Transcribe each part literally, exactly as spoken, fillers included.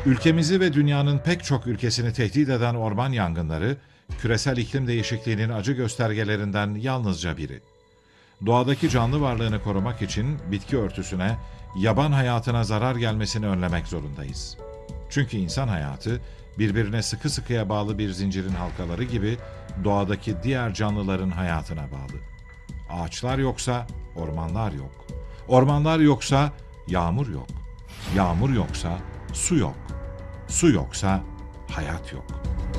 Ülkemizi ve dünyanın pek çok ülkesini tehdit eden orman yangınları, küresel iklim değişikliğinin acı göstergelerinden yalnızca biri. Doğadaki canlı varlığını korumak için bitki örtüsüne, yaban hayatına zarar gelmesini önlemek zorundayız. Çünkü insan hayatı, birbirine sıkı sıkıya bağlı bir zincirin halkaları gibi doğadaki diğer canlıların hayatına bağlı. Ağaçlar yoksa ormanlar yok. Ormanlar yoksa yağmur yok. Yağmur yoksa su yok. Su yoksa hayat yok.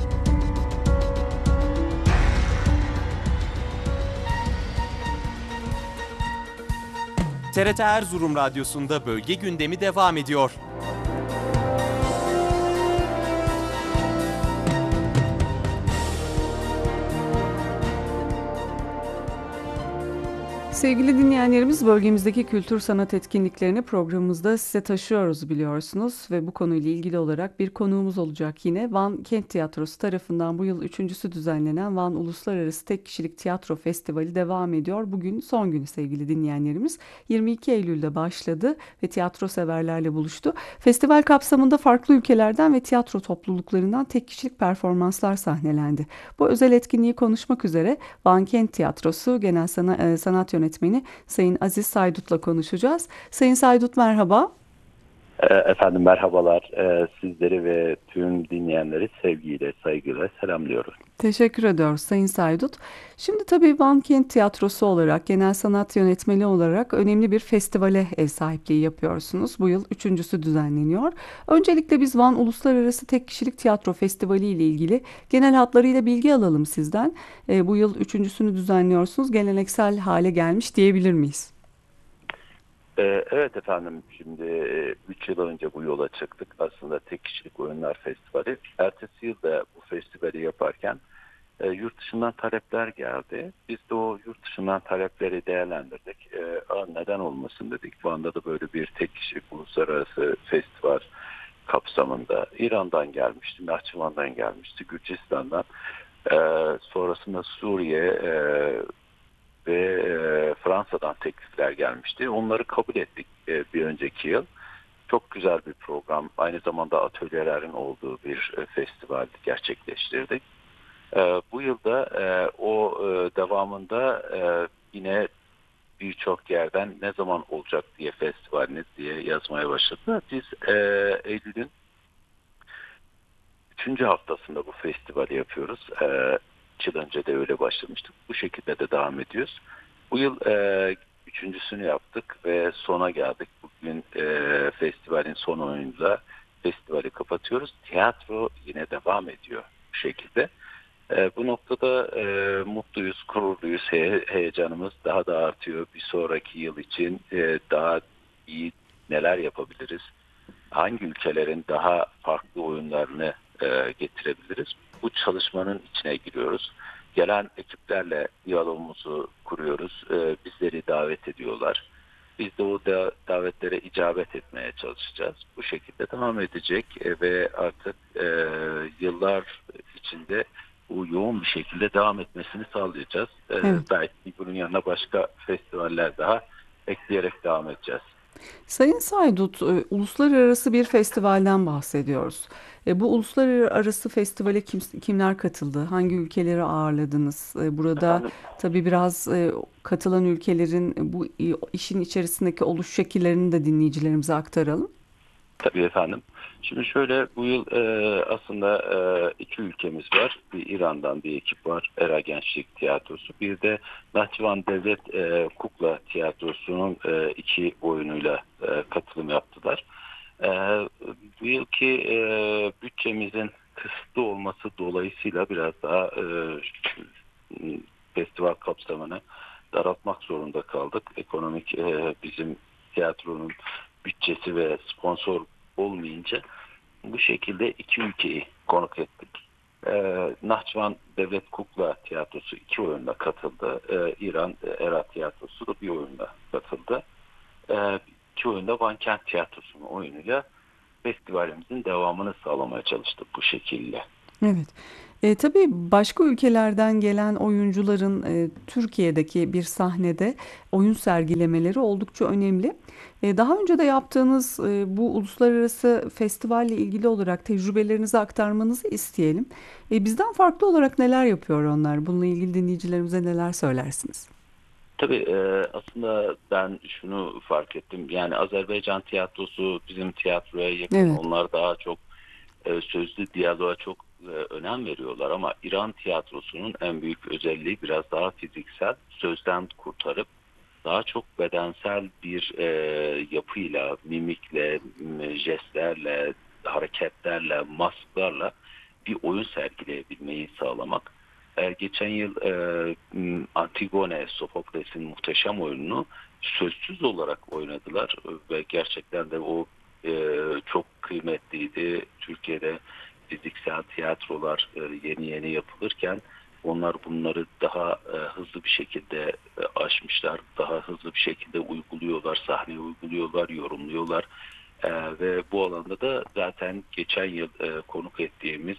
T R T Erzurum Radyosu'nda bölge gündemi devam ediyor. Sevgili dinleyenlerimiz, bölgemizdeki kültür sanat etkinliklerini programımızda size taşıyoruz biliyorsunuz ve bu konuyla ilgili olarak bir konuğumuz olacak yine. Van Kent Tiyatrosu tarafından bu yıl üçüncüsü düzenlenen Van Uluslararası Tek Kişilik Tiyatro Festivali devam ediyor. Bugün son günü sevgili dinleyenlerimiz. yirmi iki Eylül'de başladı ve tiyatro severlerle buluştu. Festival kapsamında farklı ülkelerden ve tiyatro topluluklarından tek kişilik performanslar sahnelendi. Bu özel etkinliği konuşmak üzere Van Kent Tiyatrosu Genel Sana- Sanat Yönetmeni Sayın Aziz Saydut'la konuşacağız. Sayın Saydut, merhaba. Efendim merhabalar. Sizleri ve tüm dinleyenleri sevgiyle, saygıyla selamlıyoruz. Teşekkür ediyoruz Sayın Saydut. Şimdi tabii Van Kent Tiyatrosu olarak, genel sanat yönetmeni olarak önemli bir festivale ev sahipliği yapıyorsunuz. Bu yıl üçüncüsü düzenleniyor. Öncelikle biz Van Uluslararası Tek Kişilik Tiyatro Festivali ile ilgili genel hatlarıyla bilgi alalım sizden. E, bu yıl üçüncüsünü düzenliyorsunuz. Geleneksel hale gelmiş diyebilir miyiz? Evet efendim, şimdi üç yıl önce bu yola çıktık. Aslında Tek Kişilik Oyunlar Festivali. Ertesi yıl da bu festivali yaparken e, yurt dışından talepler geldi. Biz de o yurt dışından talepleri değerlendirdik. E, neden olmasın dedik. Van'da da böyle bir tek kişilik uluslararası festival kapsamında İran'dan gelmişti, Nahçıvan'dan gelmişti, Gürcistan'dan. E, sonrasında Suriye e, ve e, Fransa'dan teklifler gelmişti. Onları kabul ettik e, bir önceki yıl. Çok güzel bir program. Aynı zamanda atölyelerin olduğu bir e, festival gerçekleştirdik. E, bu yılda e, o e, devamında e, yine birçok yerden ne zaman olacak diye festivaliniz diye yazmaya başladılar. Biz e, Eylül'ün üçüncü haftasında bu festivali yapıyoruz. E, üç yıl önce de öyle başlamıştık. Bu şekilde de devam ediyoruz. Bu yıl e, üçüncüsünü yaptık ve sona geldik. Bugün e, festivalin son oyunuyla festivali kapatıyoruz. Tiyatro yine devam ediyor bu şekilde. E, bu noktada e, mutluyuz, gururluyuz, he, heyecanımız daha da artıyor. Bir sonraki yıl için e, daha iyi neler yapabiliriz? Hangi ülkelerin daha farklı oyunlarını e, getirebiliriz? Bu çalışmanın içine giriyoruz. Gelen ekiplerle diyalogumuzu kuruyoruz. E, bizleri davet ediyorlar. Biz de o da, davetlere icabet etmeye çalışacağız. Bu şekilde devam edecek e, ve artık e, yıllar içinde bu yoğun bir şekilde devam etmesini sağlayacağız. E, Evet. belki bunun yanına başka festivaller daha ekleyerek devam edeceğiz. Sayın Saydut, e, uluslararası bir festivalden bahsediyoruz. E, bu uluslararası festivale kim, kimler katıldı? Hangi ülkeleri ağırladınız? E, burada Efendim, tabii biraz e, katılan ülkelerin bu e, işin içerisindeki oluş şekillerini de dinleyicilerimize aktaralım. tabii efendim. Şimdi şöyle, bu yıl e, aslında e, iki ülkemiz var. Bir İran'dan bir ekip var. Era Gençlik Tiyatrosu. Bir de Nahçıvan Devlet e, Kukla Tiyatrosu'nun e, iki oyunuyla e, katılım yaptılar. E, bu yılki e, bütçemizin kısıtlı olması dolayısıyla biraz daha e, festival kapsamını daraltmak zorunda kaldık. Ekonomik e, bizim tiyatronun bütçesi ve sponsor olmayınca bu şekilde iki ülkeyi konuk ettik. Ee, Nahçıvan Devlet Kukla Tiyatrosu iki oyunla katıldı. Ee, İran Era Tiyatrosu da bir oyunla katıldı. Ee, iki oyunda Van Kent Tiyatrosu'nun oyunuyla festivalimizin devamını sağlamaya çalıştık bu şekilde. Evet. E, tabii başka ülkelerden gelen oyuncuların e, Türkiye'deki bir sahnede oyun sergilemeleri oldukça önemli. E, daha önce de yaptığınız e, bu uluslararası festivalle ilgili olarak tecrübelerinizi aktarmanızı isteyelim. E, bizden farklı olarak neler yapıyor onlar? Bununla ilgili dinleyicilerimize neler söylersiniz? Tabii e, aslında ben şunu fark ettim. Yani Azerbaycan tiyatrosu bizim tiyatroya yakın. Evet. Onlar daha çok e, sözlü diyaloğa çok e, önem veriyorlar ama İran tiyatrosunun en büyük özelliği biraz daha fiziksel, sözden kurtarıp daha çok bedensel bir e, yapıyla, mimikle, m- jestlerle, hareketlerle, masklarla bir oyun sergileyebilmeyi sağlamak. E, geçen yıl e, m, Antigone, Sofokles'in muhteşem oyununu sözsüz olarak oynadılar ve gerçekten de o e, çok kıymetliydi. Türkiye'de fiziksel tiyatrolar e, yeni yeni yapılırken onlar bunları daha e, hızlı bir şekilde e, aşmışlar. Daha hızlı bir şekilde uyguluyorlar, sahneye uyguluyorlar, yorumluyorlar. E, ve bu alanda da zaten geçen yıl e, konuk ettiğimiz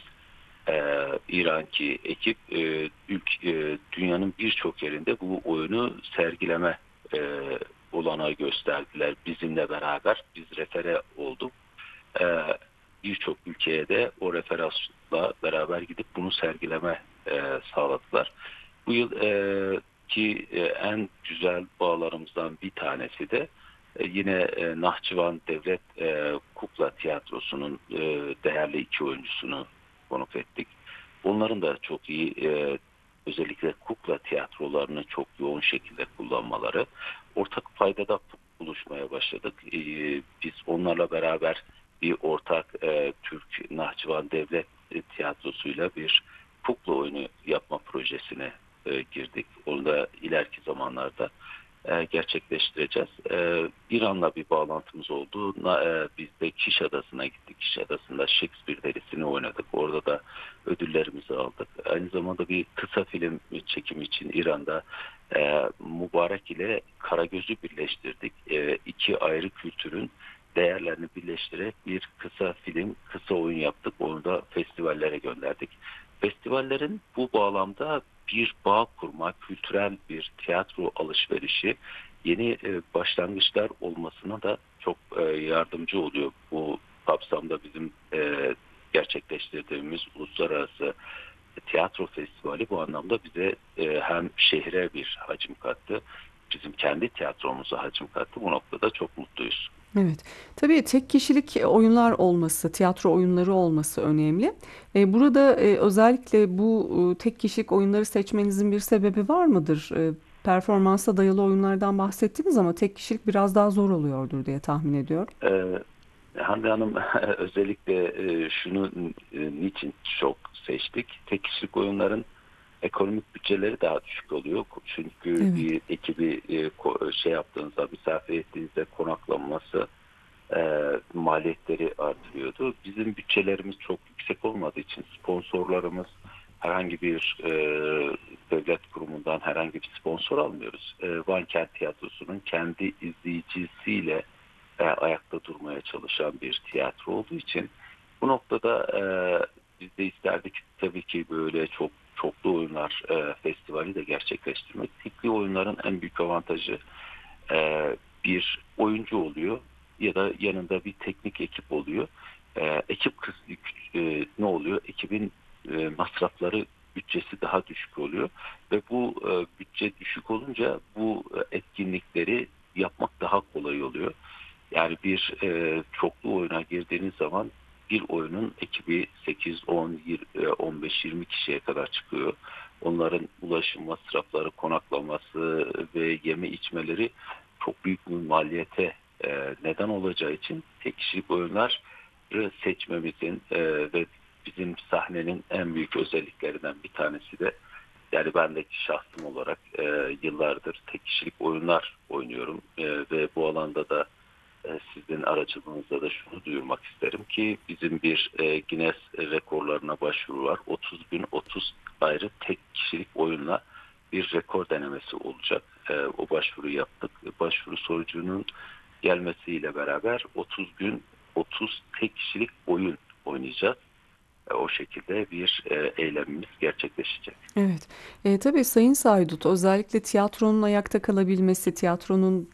e, İranki ekip e, ülk, e, dünyanın birçok yerinde bu oyunu sergileme e, olanağı gösterdiler bizimle beraber. Biz refere olduk. E, Birçok ülkeye de o referansla beraber gidip bunu sergileme e, sağladılar. Bu yıl e, ki e, en güzel bağlarımızdan bir tanesi de e, yine e, Nahçıvan Devlet e, Kukla Tiyatrosu'nun e, değerli iki oyuncusunu konuk ettik. Onların da çok iyi e, özellikle kukla tiyatrolarını çok yoğun şekilde kullanmaları. Ortak paydada buluşmaya başladık. E, biz onlarla beraber bir ortak e, Türk Nahçıvan Devlet e, Tiyatrosu'yla bir kukla oyunu yapma projesine e, girdik. Onu da ileriki zamanlarda e, gerçekleştireceğiz. E, İran'la bir bağlantımız oldu. Na, e, biz de Kiş Adası'na gittik. Kiş Adası'nda Shakespeare derisini oynadık. Orada da ödüllerimizi aldık. Aynı zamanda bir kısa film çekimi için İran'da e, Mübarek ile Karagöz'ü birleştirdik. E, iki ayrı kültürün değerlerini birleştirerek bir kısa film, kısa oyun yaptık. Onu da festivallere gönderdik. Festivallerin bu bağlamda bir bağ kurma, kültürel bir tiyatro alışverişi, yeni e, başlangıçlar olmasına da çok e, yardımcı oluyor. Bu kapsamda bizim e, gerçekleştirdiğimiz uluslararası tiyatro festivali bu anlamda bize e, hem şehre bir hacim kattı, bizim kendi tiyatromuza hacim kattı. Bu noktada çok mutluyuz. Evet. Tabii tek kişilik oyunlar olması, tiyatro oyunları olması önemli. E, burada e, özellikle bu e, tek kişilik oyunları seçmenizin bir sebebi var mıdır? E, performansa dayalı oyunlardan bahsettiniz ama tek kişilik biraz daha zor oluyordur diye tahmin ediyorum. Ee, Hande Hanım özellikle e, şunu e, niçin çok seçtik? Tek kişilik oyunların ekonomik bütçeleri daha düşük oluyor. Çünkü Evet. bir ekibi e, ko- şey yaptığınızda, misafir ettiğinizde konaklanması e, maliyetleri artırıyordu. Bizim bütçelerimiz çok yüksek olmadığı için sponsorlarımız herhangi bir e, devlet kurumundan herhangi bir sponsor almıyoruz. E, Van Kent Tiyatrosu'nun kendi izleyicisiyle e, ayakta durmaya çalışan bir tiyatro olduğu için bu noktada e, biz de isterdik tabii ki böyle çok çoklu oyunlar e, festivali de gerçekleştirmek. Tekli oyunların en büyük avantajı e, bir oyuncu oluyor ya da yanında bir teknik ekip oluyor. E, ekip kıs- e, ne oluyor? Ekibin e, masrafları bütçesi daha düşük oluyor ve bu e, bütçe düşük olunca bu e, etkinlikleri yapmak daha kolay oluyor. Yani bir e, çoklu oyuna girdiğiniz zaman bir oyunun ekibi sekiz, on, on beş, yirmi kişiye kadar çıkıyor. Onların ulaşım masrafları, konaklaması ve yeme içmeleri çok büyük bir maliyete e, neden olacağı için tek kişilik oyunları seçmemizin e, ve bizim sahnenin en büyük özelliklerinden bir tanesi de yani ben de şahsım olarak e, yıllardır tek kişilik oyunlar oynuyorum e, ve bu alanda da e, sizin aracılığınızda da şunu duyurmak isterim ki bizim bir e, Guinness rekorlarına başvuru var. otuz gün otuz ayrı tek kişilik oyunla bir rekor denemesi olacak. E, o başvuru yaptık. Başvuru sonucunun gelmesiyle beraber otuz gün otuz tek kişilik oyun oynayacağız. e, o şekilde bir e, eylemimiz gerçekleşecek. Evet. E, tabii Sayın Saydut, özellikle tiyatronun ayakta kalabilmesi, tiyatronun